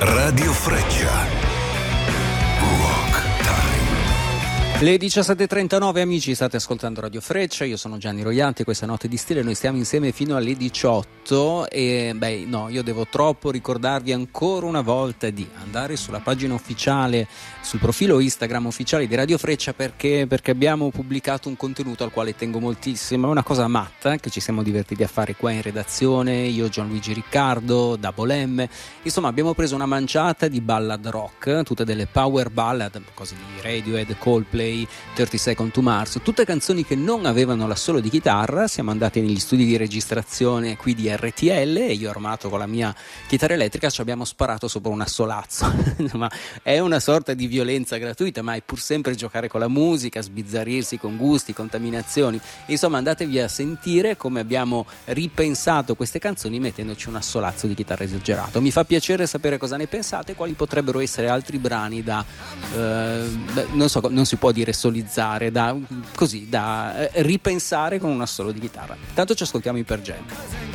Radio Freccia. Rock Time. Le 17.39, amici, state ascoltando Radio Freccia, io sono Gianni Roianti, questa Notte di Stile, noi stiamo insieme fino alle 18 e io devo troppo ricordarvi ancora una volta di andare sulla pagina ufficiale, sul profilo Instagram ufficiale di Radio Freccia perché abbiamo pubblicato un contenuto al quale tengo moltissimo, è una cosa matta che ci siamo divertiti a fare qua in redazione, io, Gianluigi Riccardo, Double M, insomma abbiamo preso una manciata di ballad rock, tutte delle power ballad, cose di Radiohead, Coldplay, 30 Seconds to Mars, tutte canzoni che non avevano l'assolo di chitarra. Siamo andati negli studi di registrazione qui di RTL e io, armato con la mia chitarra elettrica, ci abbiamo sparato sopra un assolazzo. Ma è una sorta di violenza gratuita, ma è pur sempre giocare con la musica, sbizzarrirsi con gusti, contaminazioni. Insomma, andatevi a sentire come abbiamo ripensato queste canzoni mettendoci un assolazzo di chitarra esagerato. Mi fa piacere sapere cosa ne pensate, quali potrebbero essere altri brani da non si può dire solizzare, da ripensare con un assolo di chitarra. Tanto ci ascoltiamo in Per Jam.